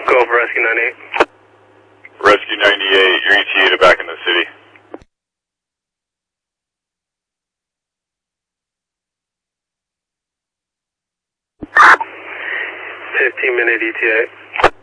Go for Rescue 98. Rescue 98, your ETA to back in the city. 15-minute ETA.